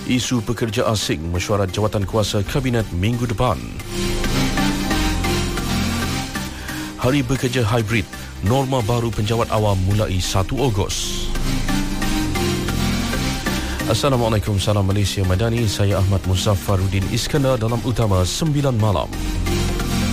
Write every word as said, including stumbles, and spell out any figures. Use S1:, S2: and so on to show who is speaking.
S1: Isu pekerja asing mesyuarat jawatan kuasa Kabinet minggu depan. Hari bekerja hybrid, norma baru penjawat awam mulai satu Ogos. Assalamualaikum, salam Malaysia Madani. Saya Ahmad Muzaffaruddin Iskandar dalam Utama sembilan Malam.